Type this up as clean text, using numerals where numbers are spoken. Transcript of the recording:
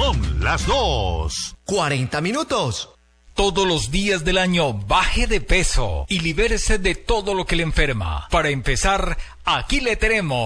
Son las 2:40 minutos. Todos los días del año baje de peso y libérese de todo lo que le enferma. Para empezar, aquí le tenemos